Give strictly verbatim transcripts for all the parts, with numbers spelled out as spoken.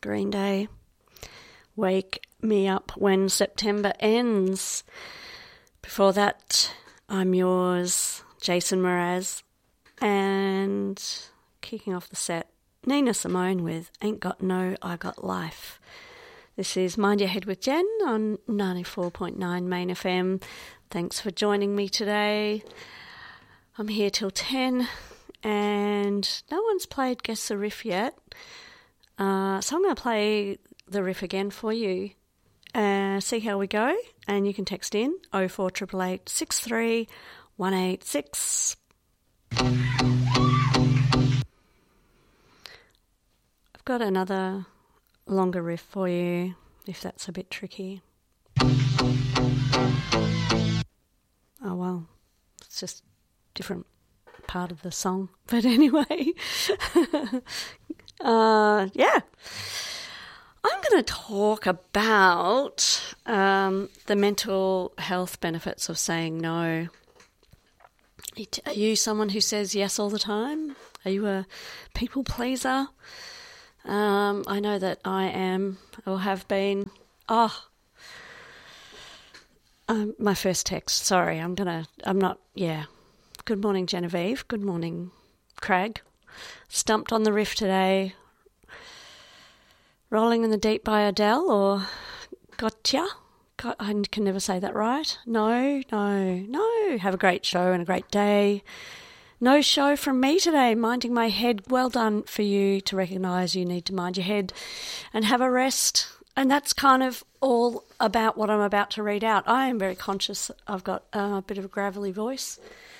Green Day. Wake Me Up When September Ends. Before that, I'm Yours, Jason Mraz. And kicking off the set, Nina Simone with Ain't Got No, I Got Life. This is Mind Your Head with Jen on ninety-four point nine Main F M. Thanks for joining me today. I'm here till ten and no one's played Guess the Riff yet. Uh, so I'm going to play the riff again for you. Uh, see how we go. And you can text in oh four eight eight eight, six three one eight six. I've got another longer riff for you, if that's a bit tricky. Oh well, it's just a different part of the song. But anyway, uh, yeah. I'm going to talk about um, the mental health benefits of saying no. Are you someone who says yes all the time? Are you a people pleaser? Um, I know that I am or have been. Oh, um, my first text. Sorry, I'm gonna. I'm not. Yeah. Good morning, Genevieve. Good morning, Craig. Stumped on the riff today. Rolling in the Deep by Adele or Gotcha. Got, I can never say that right. No, no, no. Have a great show and a great day. No show from me today, minding my head. Well done for you to recognise you need to mind your head and have a rest. And that's kind of all about what I'm about to read out. I am very conscious I've got uh, a bit of a gravelly voice.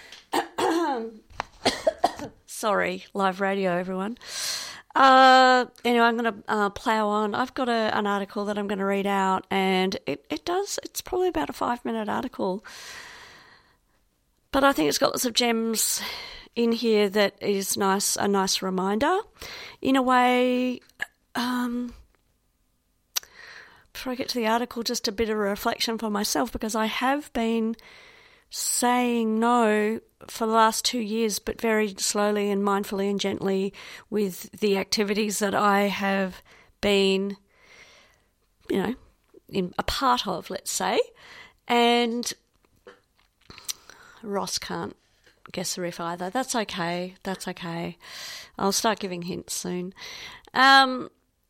Sorry, live radio, everyone. Uh, anyway, I'm going to uh, plough on. I've got a, an article that I'm going to read out, and it, it does, it's probably about a five-minute article. But I think it's got lots of gems in here that is nice, a nice reminder. In a way, um, before I get to the article, just a bit of a reflection for myself, because I have been saying no for the last two years, but very slowly and mindfully and gently with the activities that I have been, you know, in a part of, let's say. And Ross can't guess the riff either. That's okay. That's okay. I'll start giving hints soon. Um,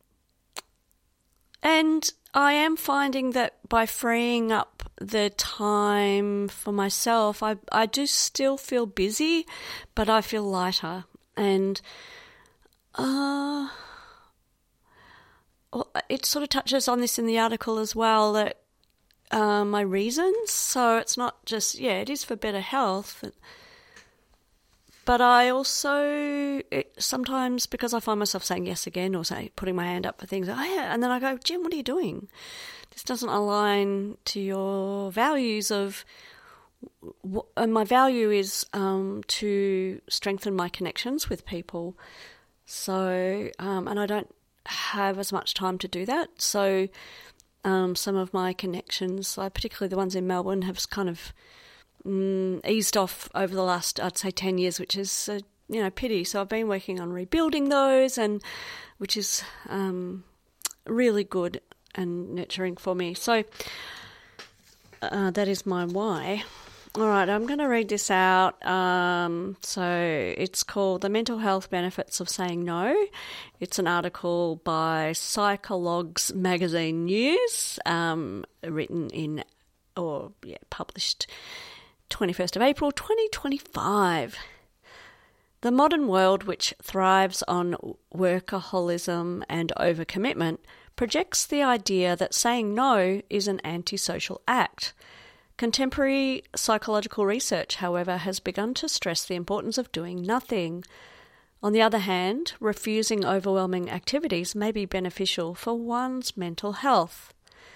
and I am finding that by freeing up the time for myself, I I do still feel busy, but I feel lighter. And uh, well, it sort of touches on this in the article as well, that uh, my reasons. So it's not just, yeah, it is for better health, but I also, it, sometimes because I find myself saying yes again or say putting my hand up for things, oh yeah, and then I go, Jim, what are you doing? This doesn't align to your values of, and my value is um, to strengthen my connections with people. So, um, and I don't have as much time to do that. So um, some of my connections, like particularly the ones in Melbourne, have kind of mm, eased off over the last, I'd say, ten years, which is a, you know, pity. So I've been working on rebuilding those, and which is um, really good and nurturing for me. So uh, that is my why. All right, I'm going to read this out. Um, so it's called The Mental Health Benefits of Saying No. It's an article by Psychologues Magazine News, um, written in, or yeah, published twenty-first of April twenty twenty-five. The modern world, which thrives on workaholism and overcommitment, projects the idea that saying no is an antisocial act. Contemporary psychological research, however, has begun to stress the importance of doing nothing. On the other hand, refusing overwhelming activities may be beneficial for one's mental health.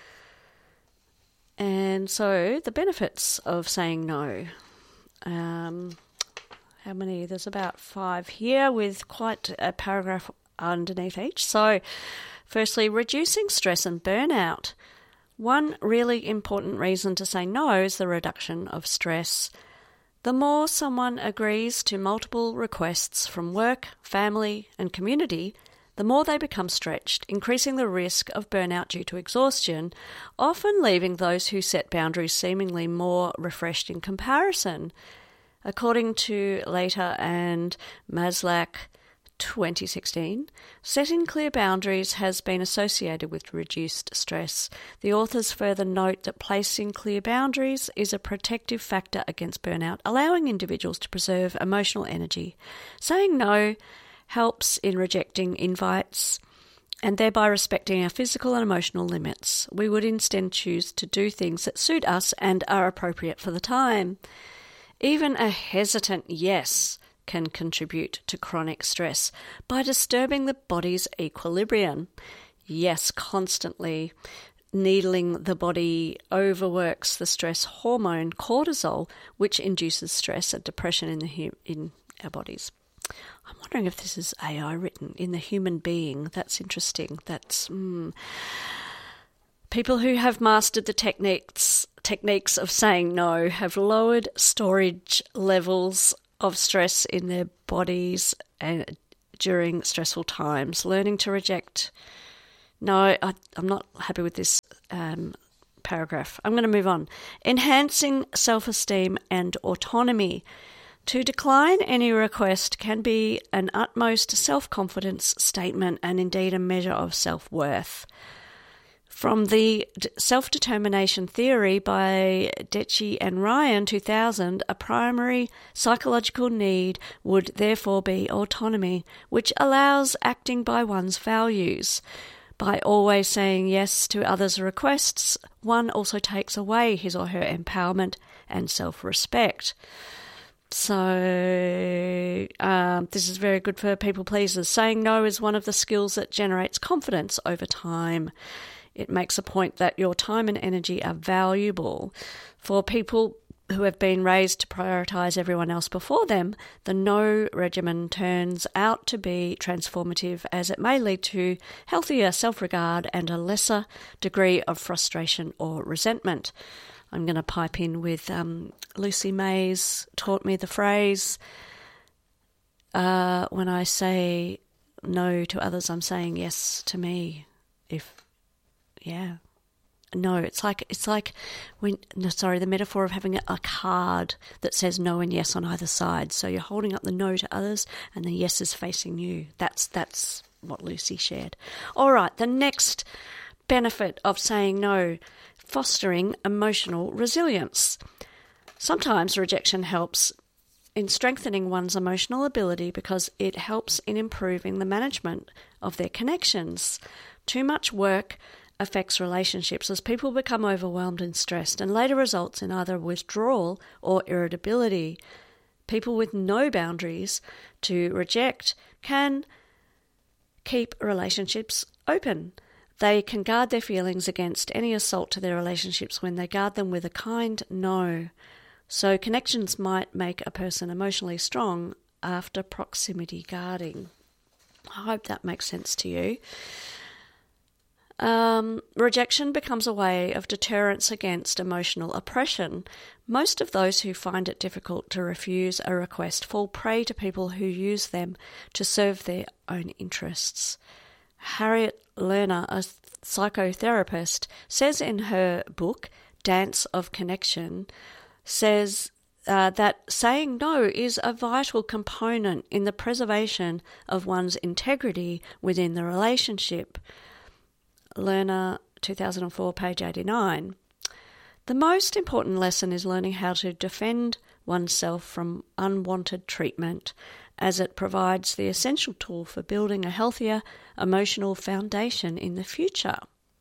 And so, the benefits of saying no. Um, how many? There's about five here with quite a paragraph underneath each. So, firstly, reducing stress and burnout. One really important reason to say no is the reduction of stress. The more someone agrees to multiple requests from work, family, and community, the more they become stretched, increasing the risk of burnout due to exhaustion, often leaving those who set boundaries seemingly more refreshed in comparison. According to Later and Maslach, twenty sixteen, setting clear boundaries has been associated with reduced stress. The authors further note that placing clear boundaries is a protective factor against burnout, allowing individuals to preserve emotional energy. Saying no helps in rejecting invites and thereby respecting our physical and emotional limits. We would instead choose to do things that suit us and are appropriate for the time. Even a hesitant yes can contribute to chronic stress by disturbing the body's equilibrium. Yes, constantly needling the body overworks the stress hormone cortisol, which induces stress and depression in the in our bodies. I'm wondering if this is A I written in the human being. That's interesting. That's mm. People who have mastered the techniques techniques of saying no have lowered storage levels of stress in their bodies and during stressful times. Learning to reject. No, I, I'm not happy with this um, paragraph. I'm going to move on. Enhancing self-esteem and autonomy. To decline any request can be an utmost self-confidence statement and indeed a measure of self-worth. From the Self-Determination Theory by Deci and Ryan, two thousand, a primary psychological need would therefore be autonomy, which allows acting by one's values. By always saying yes to others' requests, one also takes away his or her empowerment and self-respect. So um, this is very good for people pleasers. Saying no is one of the skills that generates confidence over time. It makes a point that your time and energy are valuable. For people who have been raised to prioritise everyone else before them, the no regimen turns out to be transformative, as it may lead to healthier self-regard and a lesser degree of frustration or resentment. I'm going to pipe in with um, Lucy Mays taught me the phrase, uh, when I say no to others, I'm saying yes to me. If Yeah. No, it's like it's like when no, sorry, the metaphor of having a, a card that says no and yes on either side. So you're holding up the no to others and the yes is facing you. That's that's what Lucy shared. All right, the next benefit of saying no, fostering emotional resilience. Sometimes rejection helps in strengthening one's emotional ability because it helps in improving the management of their connections. Too much work affects relationships as people become overwhelmed and stressed and later results in either withdrawal or irritability. People with no boundaries to reject can keep relationships open. They can guard their feelings against any assault to their relationships when they guard them with a kind no. So connections might make a person emotionally strong after proximity guarding. I hope that makes sense to you. Um, rejection becomes a way of deterrence against emotional oppression. Most of those who find it difficult to refuse a request fall prey to people who use them to serve their own interests. Harriet Lerner, a psychotherapist, says in her book, Dance of Connection, says uh, that saying no is a vital component in the preservation of one's integrity within the relationship. Lerner, two thousand four, page eighty-nine. The most important lesson is learning how to defend oneself from unwanted treatment, as it provides the essential tool for building a healthier emotional foundation in the future.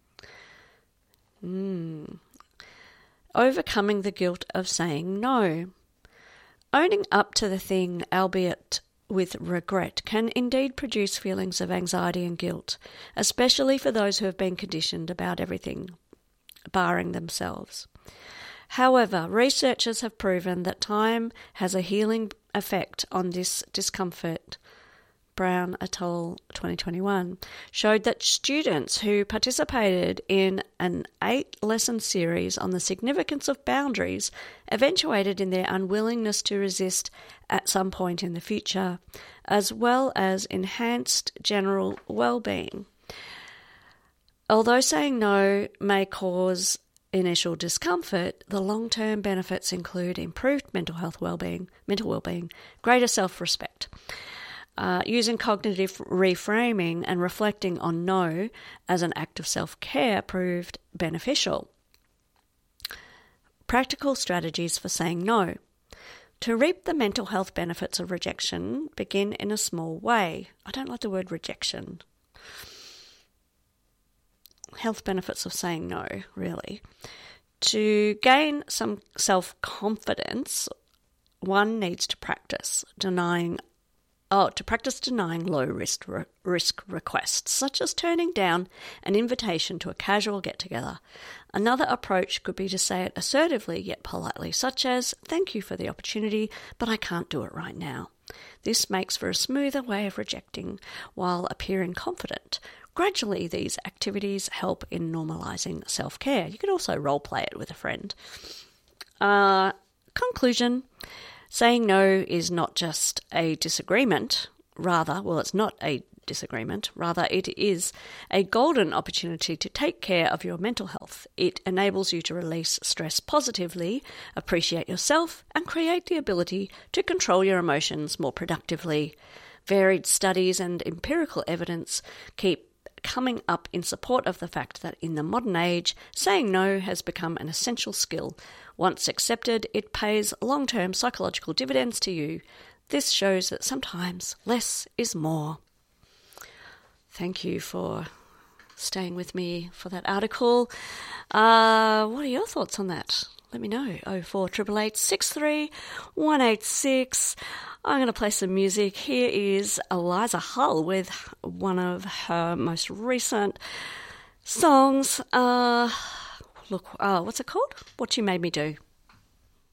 Mm. Overcoming the guilt of saying no. Owning up to the thing, albeit with regret, can indeed produce feelings of anxiety and guilt, especially for those who have been conditioned about everything, barring themselves. However, researchers have proven that time has a healing effect on this discomfort Brown et al. twenty twenty-one showed that students who participated in an eight-lesson series on the significance of boundaries eventuated in their unwillingness to resist at some point in the future, as well as enhanced general well-being. Although saying no may cause initial discomfort, the long-term benefits include improved mental health well-being, mental well-being, greater self-respect. Uh, using cognitive reframing and reflecting on no as an act of self-care proved beneficial. Practical strategies for saying no. To reap the mental health benefits of rejection, begin in a small way. I don't like the word rejection. Health benefits of saying no, really. To gain some self-confidence, one needs to practice denying, oh, to practice denying low-risk re- risk requests, such as turning down an invitation to a casual get-together. Another approach could be to say it assertively yet politely, such as, "Thank you for the opportunity, but I can't do it right now." This makes for a smoother way of rejecting while appearing confident. Gradually, these activities help in normalising self-care. You could also role-play it with a friend. Uh, conclusion. Saying no is not just a disagreement. Rather, well, it's not a disagreement. Rather, it is a golden opportunity to take care of your mental health. It enables you to release stress positively, appreciate yourself, and create the ability to control your emotions more productively. Varied studies and empirical evidence keep coming up in support of the fact that in the modern age, saying no has become an essential skill. Once accepted, it pays long-term psychological dividends to you. This shows that sometimes less is more. Thank you for staying with me for that article. Uh, what are your thoughts on that? Let me know. oh four eight eight eight, six three one eight six. I'm going to play some music. Here is Eliza Hull with one of her most recent songs. Uh, look, uh, what's it called? What You Made Me Do.